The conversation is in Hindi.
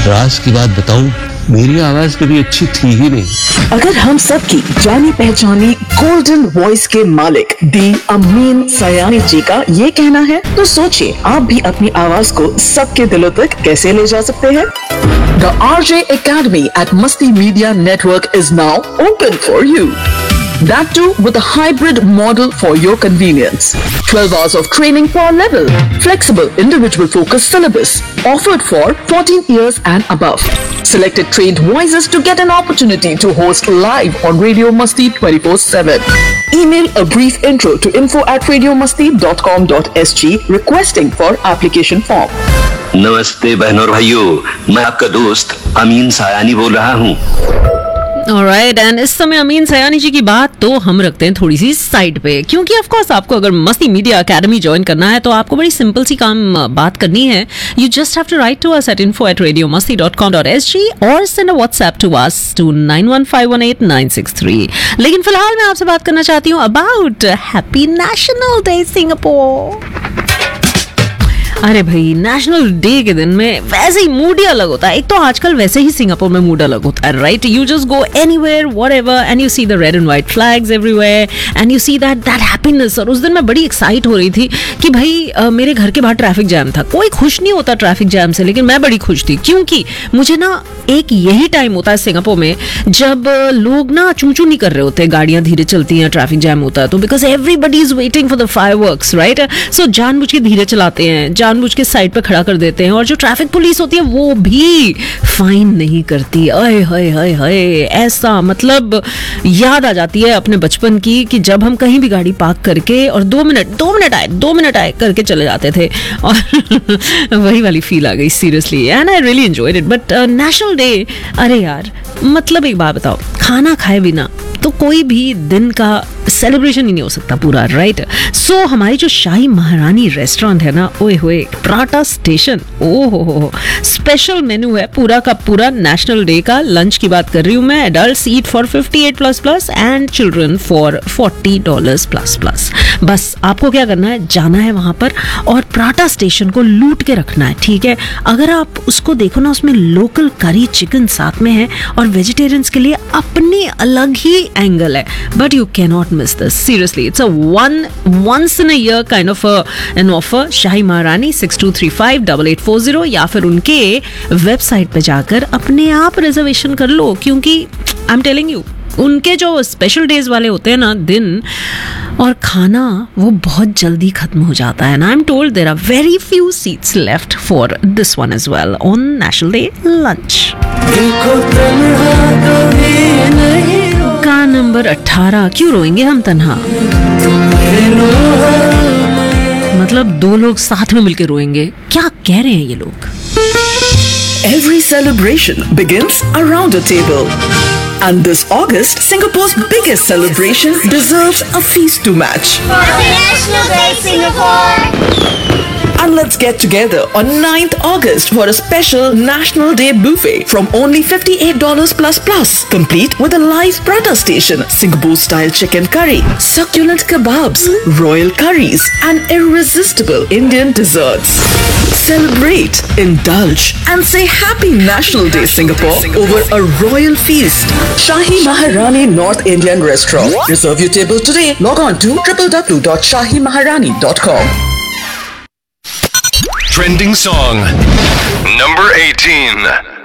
राज की बात बताऊं, मेरी आवाज कभी अच्छी थी ही नहीं। अगर हम सब की जानी पहचानी गोल्डन वॉइस के मालिक दी अमीन सयानी जी का ये कहना है, तो सोचिए आप भी अपनी आवाज को सबके दिलों तक कैसे ले जा सकते हैं। The RJ Academy at Masti Media Network is now open for you. That too with a hybrid model for your convenience. 12 hours of training per level. Flexible individual focused syllabus. Offered for 14 years and above. Selected trained voices to get an opportunity to host live on Radio Masti 24/7. Email a brief intro to info@radiomasti.com.sg requesting for application form. नमस्ते बहनों और भाइयों, मैं आपका दोस्त अमीन सयानी बोल रहा हूँ। Alright, and इस समय अमीन सयानी जी की बात तो हम रखते हैं थोड़ी सी साइड पे, क्योंकि ऑफ कोर्स आपको अगर मस्ती मीडिया एकेडमी ज्वाइन करना है तो आपको बड़ी सिंपल सी काम बात करनी है. You just have to write to us at info@radiomasti.com.sg और send a WhatsApp to us to 91518963. लेकिन फिलहाल मैं आपसे बात करना चाहती हूँ about Happy National Day Singapore. अरे भाई, नेशनल डे के दिन में वैसे ही मूड ही अलग होता है. एक तो आजकल वैसे ही सिंगापुर में मूड अलग होता है, right? You just go anywhere whatever and you see the red and white flags everywhere and you see that happiness. और उस दिन मैं बड़ी एक्साइट हो रही थी कि भाई मेरे घर के बाहर ट्रैफिक जैम था. कोई खुश नहीं होता ट्रैफिक जैम से, लेकिन मैं बड़ी खुश थी क्योंकि मुझे ना एक यही टाइम होता है सिंगापुर में जब लोग ना चूं-चूं नहीं कर रहे होते, गाड़ियां धीरे चलती हैं, ट्रैफिक जैम होता है तो, because everybody is waiting for the fireworks, right? सो जानबूझ के धीरे चलाते हैं, जानबूझ के साइड पे खड़ा कर देते हैं, और जो ट्रैफिक पुलिस होती है वो भी फाइन नहीं करती. अय हाय हाय हाय, ऐसा मतलब याद आ जाती है अपने बचपन की कि जब हम कहीं भी गाड़ी पार्क करके और 2 मिनट आए करके चले जाते थे, और वही वाली फील आ गई seriously, and I really enjoyed it. But national day, अरे यार मतलब एक बात बताओ, खाना खाए बिना तो कोई भी दिन का सेलिब्रेशन ही नहीं हो सकता पूरा, राइट? सो हमारी जो शाही महारानी रेस्टोरेंट है ना, ओए होए, प्राटा स्टेशन, ओहो, स्पेशल मेन्यू है पूरा का पूरा नेशनल डे का. लंच की बात कर रही हूँ मैं. Adults eat for 58++ and children for $40++. बस आपको क्या करना है, जाना है वहां पर और प्राटा स्टेशन को लूट के रखना है, ठीक है? अगर आप उसको देखो ना, उसमें लोकल करी चिकन साथ में है और वेजिटेरियंस के लिए अपनी अलग ही एंगल है. But you can not miss this. Seriously, it's a once in a year kind of an offer. शाही महारानी 6235-8840 या फिर उनके वेबसाइट पे जाकर अपने आप रिजर्वेशन कर लो, क्योंकि आई एम टेलिंग यू, उनके जो स्पेशल डेज वाले होते हैं ना दिन और खाना, वो बहुत जल्दी खत्म हो जाता है. I am told there are very few seats left for this one as well on national day lunch. का नंबर 18, क्यों रोएंगे हम तन्हा? मतलब 2 लोग साथ में मिलकर रोएंगे, क्या कह रहे हैं ये लोग? Every celebration begins around a table. And this August, Singapore's biggest celebration deserves a feast to match. Happy National Day, Singapore! And let's get together on 9th August for a special National Day buffet from only $58++, complete with a live prata station, Singapore-style chicken curry, succulent kebabs, royal curries, and irresistible Indian desserts. Celebrate, indulge, and say Happy National Day, Singapore over a royal feast. Shahi Maharani North Indian Restaurant. Reserve your table today. Log on to www.shahimaharani.com. Trending song number 18.